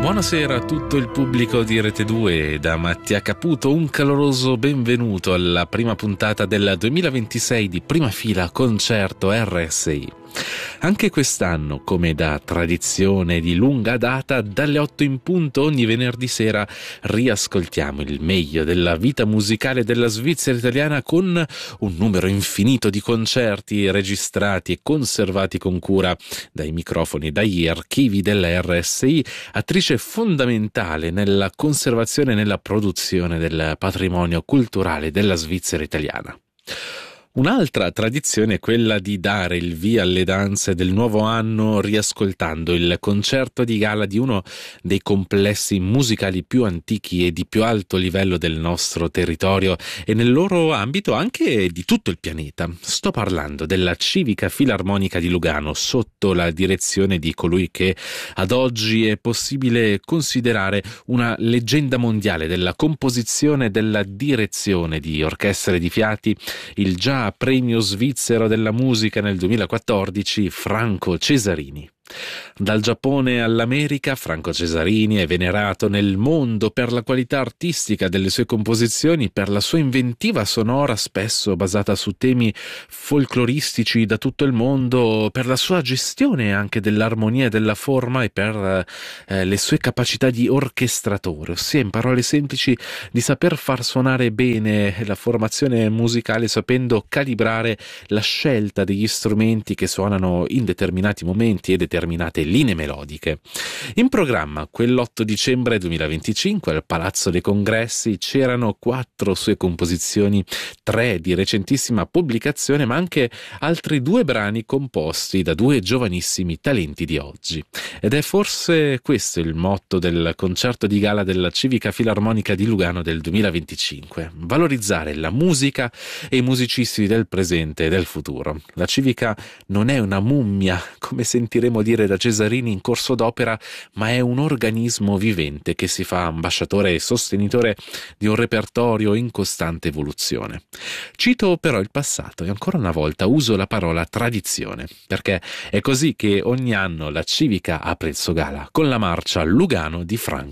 Buonasera a tutto il pubblico di Rete 2, da Mattia Caputo un caloroso benvenuto alla prima puntata del 2026 di Prima Fila Concerto RSI. Anche quest'anno, come da tradizione di lunga data, dalle 8 in punto ogni venerdì sera riascoltiamo il meglio della vita musicale della Svizzera italiana con un numero infinito di concerti registrati e conservati con cura dai microfoni e dagli archivi della RSI, attrice fondamentale nella conservazione e nella produzione del patrimonio culturale della Svizzera italiana. Un'altra tradizione è quella di dare il via alle danze del nuovo anno riascoltando il concerto di gala di uno dei complessi musicali più antichi e di più alto livello del nostro territorio e nel loro ambito anche di tutto il pianeta. Sto parlando della Civica Filarmonica di Lugano, sotto la direzione di colui che ad oggi è possibile considerare una leggenda mondiale della composizione e della direzione di orchestre di fiati, il già premio svizzero della musica nel 2014 Franco Cesarini. Dal Giappone all'America, Franco Cesarini è venerato nel mondo per la qualità artistica delle sue composizioni, per la sua inventiva sonora spesso basata su temi folcloristici da tutto il mondo, per la sua gestione anche dell'armonia e della forma e per le sue capacità di orchestratore, ossia in parole semplici di saper far suonare bene la formazione musicale sapendo calibrare la scelta degli strumenti che suonano in determinati momenti e determinate linee melodiche. In programma quell'8 dicembre 2025 al Palazzo dei Congressi c'erano 4 sue composizioni, 3 di recentissima pubblicazione, ma anche altri 2 brani composti da 2 giovanissimi talenti di oggi. Ed è forse questo il motto del concerto di gala della Civica Filarmonica di Lugano del 2025: valorizzare la musica e i musicisti del presente e del futuro. La Civica non è una mummia, come sentiremo dire da Cesarini in corso d'opera, ma è un organismo vivente che si fa ambasciatore e sostenitore di un repertorio in costante evoluzione. Cito però il passato e ancora una volta uso la parola tradizione, perché è così che ogni anno la Civica apre il suo gala con la marcia Lugano di Franco